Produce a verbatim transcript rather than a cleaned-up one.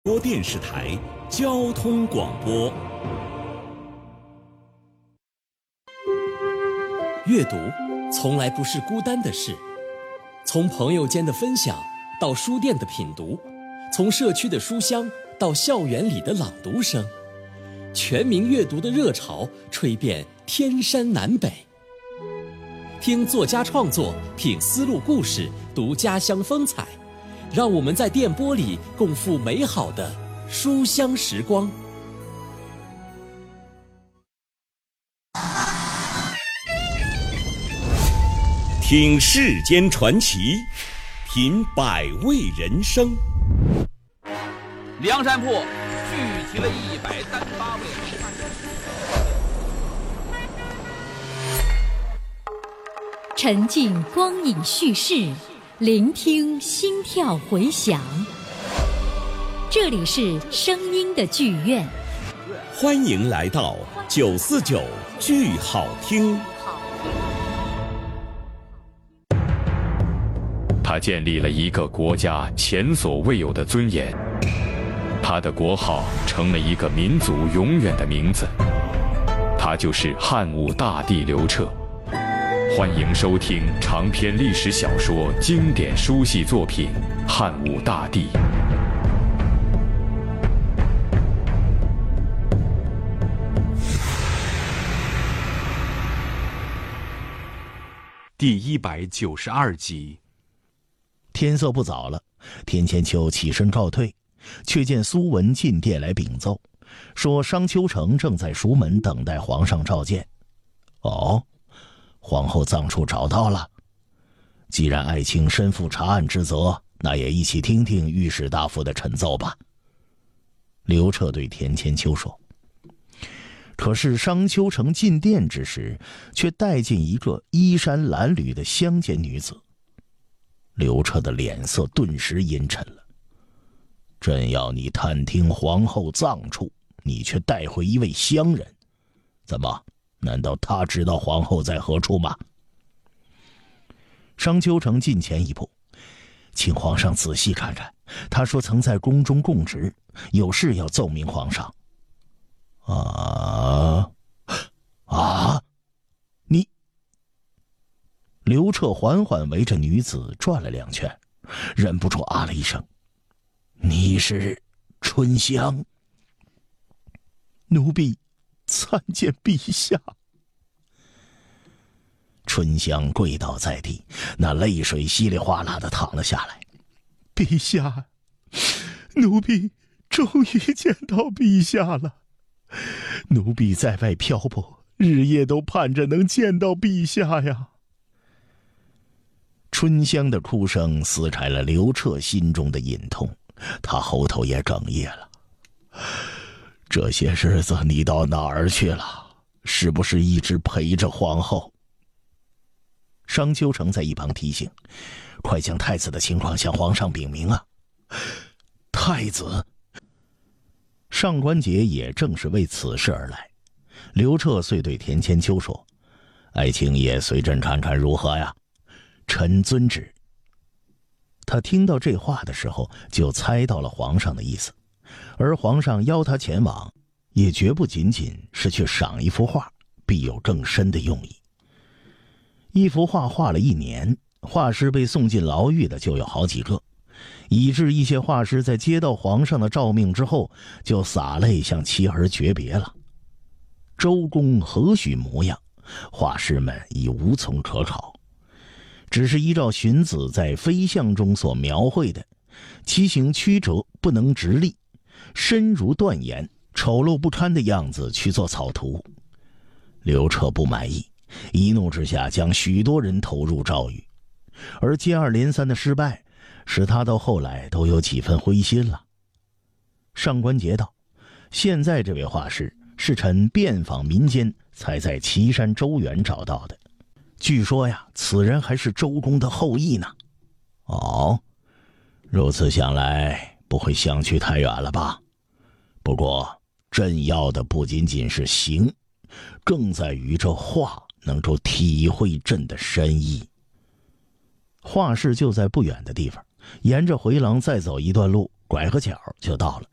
播电视台交通广播。阅读从来不是孤单的事，从朋友间的分享到书店的品读，从社区的书香到校园里的朗读声，全民阅读的热潮吹遍天山南北。听作家创作，品丝路故事，读家乡风采，让我们在电波里共赴美好的书香时光。听世间传奇，品百味人生。 梁山泊聚集了一百单八位好汉。 沉浸光影叙事，聆听心跳回响。这里是声音的剧院， 欢迎来到九四九剧好听。 他建立了一个国家前所未有的尊严，他的国号成了一个民族永远的名字，他就是汉武大帝刘彻。欢迎收听长篇历史小说经典书系作品《汉武大帝》。 第一百九十二集。 天色不早了，田千秋起身告退，却见苏文进殿来禀奏，说商丘城正在蜀门等待皇上召见。哦，皇后葬处找到了。既然爱卿身负查案之责，那也一起听听御史大夫的陈奏吧。刘彻对田千秋说。可是商丘城进殿之时，却带进一个衣衫褴褛的乡间女子。刘彻的脸色顿时阴沉了。朕要你探听皇后葬处，你却带回一位乡人，怎么？难道他知道皇后在何处吗？商丘城近前一步，请皇上仔细看看。他说曾在宫中供职，有事要奏明皇上。啊啊！你！刘彻缓缓围着女子转了两圈，忍不住啊了一声：“你是春香？”奴婢参见陛下。春香跪倒在地，那泪水稀里哗啦地淌了下来。陛下，奴婢终于见到陛下了。奴婢在外漂泊，日夜都盼着能见到陛下呀。春香的哭声撕开了刘彻心中的隐痛，他喉头也哽咽了。这些日子你到哪儿去了？是不是一直陪着皇后？商丘城在一旁提醒：“快将太子的情况向皇上禀明啊！”太子。上官桀也正是为此事而来。刘彻遂对田千秋说：“爱卿也随朕看看如何呀？”臣遵旨。他听到这话的时候，就猜到了皇上的意思。而皇上邀他前往，也绝不仅仅是去赏一幅画，必有更深的用意。一幅画画了一年，画师被送进牢狱的就有好几个，以致一些画师在接到皇上的诏命之后，就洒泪向妻儿诀别了。周公何许模样，画师们已无从可考。只是依照荀子在飞象中所描绘的，其形曲折，不能直立，身如断岩，丑陋不堪的样子去做草图。刘彻不满意，一怒之下将许多人投入诏狱，而接二连三的失败使他到后来都有几分灰心了。上官桀道：“现在这位画师是臣遍访民间才在岐山周原找到的，据说呀，此人还是周公的后裔呢。”哦，如此想来，不会相去太远了吧？不过朕要的不仅仅是形，更在于这画能够体会朕的深意。画室就在不远的地方，沿着回廊再走一段路，拐个角就到了。